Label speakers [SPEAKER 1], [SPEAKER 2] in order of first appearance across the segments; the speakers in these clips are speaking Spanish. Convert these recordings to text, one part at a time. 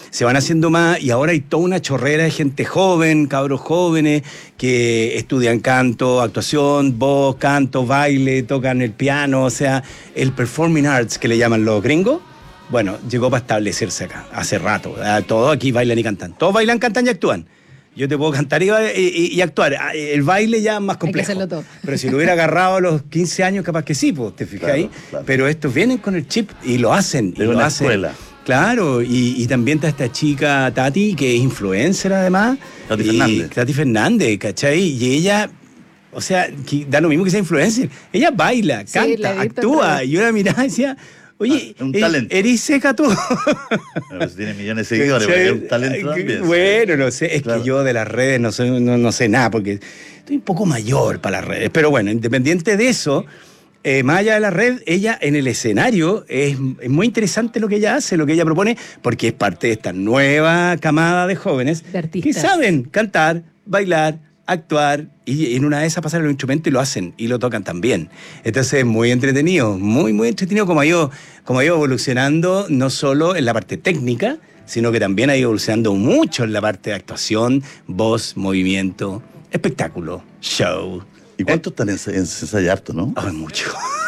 [SPEAKER 1] se van haciendo más y ahora hay toda una chorrera de gente joven, cabros jóvenes, que estudian canto, actuación, voz, canto, baile, tocan el piano, o sea, el performing arts que le llaman los gringos. Bueno, llegó para establecerse acá, hace rato. Todos aquí bailan y cantan. Todos bailan, cantan y actúan. Yo te puedo cantar y actuar. El baile ya es más complejo.
[SPEAKER 2] Hay que hacerlo todo.
[SPEAKER 1] Pero si lo hubiera agarrado a los 15 años, capaz que sí, pues, ¿te fijas ahí?
[SPEAKER 3] Claro.
[SPEAKER 1] Pero estos vienen con el chip y lo hacen.
[SPEAKER 3] De una escuela.
[SPEAKER 1] Claro, y también está esta chica Tati, que es influencer además. Tati Fernández, ¿cachai? Y ella... O sea, da lo mismo que sea influencer. Ella baila, canta, actúa. Y yo la miraba y decía... Oye,
[SPEAKER 3] un talento.
[SPEAKER 1] ¿Eres seca tú?
[SPEAKER 3] Bueno, si tiene millones de seguidores, pero es un talento también.
[SPEAKER 1] Bueno, no sé, es
[SPEAKER 3] claro.
[SPEAKER 1] que yo de las redes no sé nada, porque estoy un poco mayor para las redes. Pero bueno, independiente de eso, más allá de la red, ella en el escenario es muy interesante lo que ella hace, lo que ella propone, porque es parte de esta nueva camada de jóvenes
[SPEAKER 2] de artistas
[SPEAKER 1] que saben cantar, bailar, actuar, y en una de esas pasan los instrumentos y lo hacen, y lo tocan también. Entonces es muy entretenido, muy, muy entretenido como ha ido evolucionando, no solo en la parte técnica, sino que también ha ido evolucionando mucho en la parte de actuación, voz, movimiento, espectáculo, show.
[SPEAKER 3] ¿Y cuánto están en ensayar harto, no?
[SPEAKER 1] Oh, es mucho.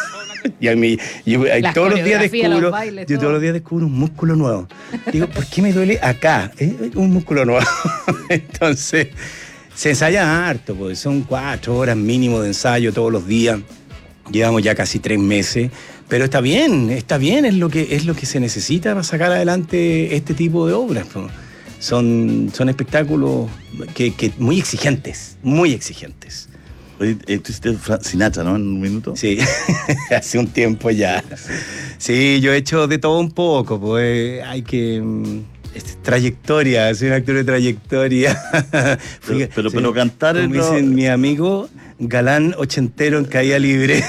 [SPEAKER 1] Yo todos los días descubro un músculo nuevo. Digo, ¿por qué me duele acá? Un músculo nuevo. Entonces... Se ensaya harto, porque son 4 horas mínimo de ensayo todos los días. Llevamos ya casi 3 meses, pero está bien, es lo que se necesita para sacar adelante este tipo de obras. Son espectáculos que muy exigentes, muy exigentes.
[SPEAKER 3] Oye, tú hiciste Sinatra, ¿no? En un minuto.
[SPEAKER 1] Sí, hace un tiempo ya. Sí, yo he hecho de todo un poco, pues hay que... trayectoria, soy un actor de trayectoria.
[SPEAKER 3] Pero cantar
[SPEAKER 1] como dicen mi amigo, galán ochentero en caída libre.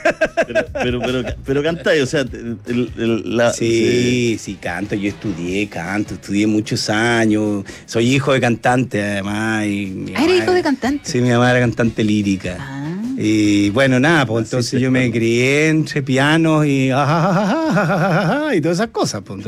[SPEAKER 3] pero cantáis, o sea,
[SPEAKER 1] sí, canto, yo estudié muchos años, soy hijo de cantante además.
[SPEAKER 2] ¿Eres hijo de cantante?
[SPEAKER 1] Sí, mi mamá era cantante lírica. Y bueno, nada, pues entonces yo me crié entre pianos y todas esas cosas, pues.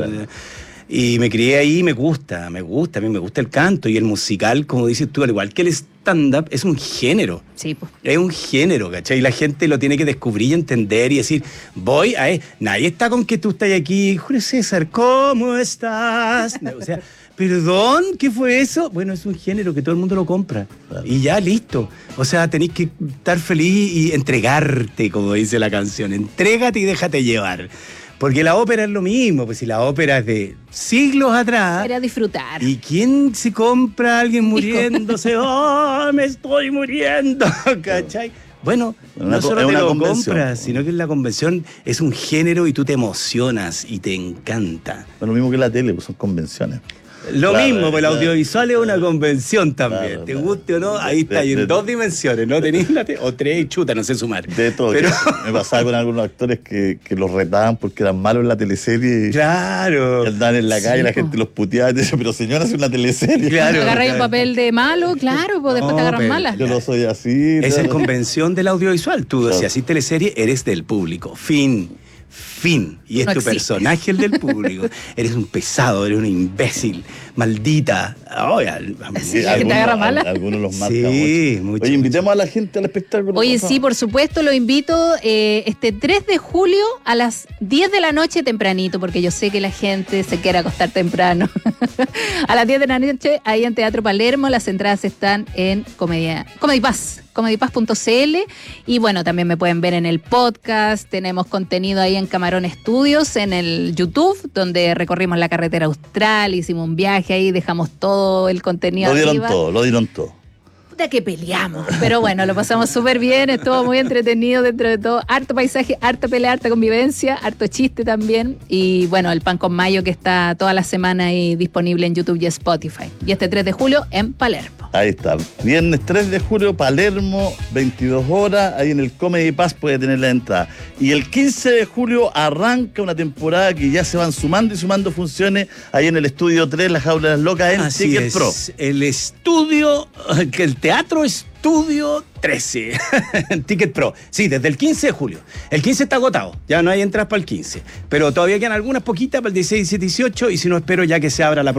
[SPEAKER 1] Y me crié ahí, me gusta, a mí me gusta el canto y el musical, como dices tú, al igual que el stand-up, es un género.
[SPEAKER 2] Sí, pues.
[SPEAKER 1] Es un género, ¿cachai? Y la gente lo tiene que descubrir y entender y decir, voy a... Nadie está con que tú estás aquí, Julio César, ¿cómo estás? O sea, perdón, ¿qué fue eso? Bueno, es un género que todo el mundo lo compra. Claro. Y ya, listo. O sea, tenés que estar feliz y entregarte, como dice la canción. Entrégate y déjate llevar. Porque la ópera es lo mismo, pues si la ópera es de siglos atrás.
[SPEAKER 2] Era disfrutar.
[SPEAKER 1] ¿Y quién se compra a alguien muriéndose? ¡Oh, me estoy muriendo! ¿Cachai? Bueno, no solo te lo compras, sino que en la convención es un género y tú te emocionas y te encanta.
[SPEAKER 3] Bueno, lo mismo que la tele, pues son convenciones.
[SPEAKER 1] Lo mismo, pues el audiovisual es una convención también.
[SPEAKER 3] Claro,
[SPEAKER 1] te guste o no, ahí está, y en 2 dimensiones, ¿no? Tenés o 3 y chuta, no sé sumar.
[SPEAKER 3] De todo. Pero... Me pasaba con algunos actores que los retaban porque eran malos en la teleserie.
[SPEAKER 1] Claro.
[SPEAKER 3] Y andaban en la calle, la gente los puteaba y decía, pero señora, es una teleserie.
[SPEAKER 2] Claro. Agarráis un papel de malo, claro, pues después te agarran mala.
[SPEAKER 3] Yo no soy así.
[SPEAKER 1] Esa es convención del audiovisual. Tú, claro. Si así teleserie, eres del público. Fin. Y es no tu existe. Personaje el del público. Eres un pesado, eres un imbécil, maldita.
[SPEAKER 2] Sí, que te agarra mala.
[SPEAKER 3] Algunos los marcan
[SPEAKER 1] mucho.
[SPEAKER 3] Oye, invitemos a la gente al espectáculo.
[SPEAKER 2] Oye, sí, por supuesto, lo invito este 3 de julio a las 10 de la noche tempranito, porque yo sé que la gente se quiere acostar temprano. A las 10 de la noche, ahí en Teatro Palermo, las entradas están en Comedy Pass. comedypass.cl y bueno, también me pueden ver en el podcast, tenemos contenido ahí en Camarón Estudios, en el YouTube, donde recorrimos la carretera austral, hicimos un viaje ahí, dejamos todo el contenido arriba.
[SPEAKER 3] Lo dieron todo.
[SPEAKER 2] Puta que peleamos, pero bueno, lo pasamos súper bien, estuvo muy entretenido dentro de todo, harto paisaje, harta pelea, harta convivencia, harto chiste también y bueno, el pan con mayo que está toda la semana ahí disponible en YouTube y Spotify. Y este 3 de julio en Palermo.
[SPEAKER 3] Ahí está, viernes 3 de julio, Palermo, 22 horas, ahí en el Comedy Pass puede tener la entrada. Y el 15 de julio arranca una temporada que ya se van sumando y sumando funciones ahí en el Estudio 3, La Jaula de las Locas, en
[SPEAKER 1] Así
[SPEAKER 3] Ticket
[SPEAKER 1] es.
[SPEAKER 3] Pro.
[SPEAKER 1] El estudio, que el Teatro Estudio 13, Ticket Pro. Sí, desde el 15 de julio. El 15 está agotado, ya no hay entradas para el 15. Pero todavía quedan algunas poquitas para el 16, 17, 18 y si no espero ya que se abra la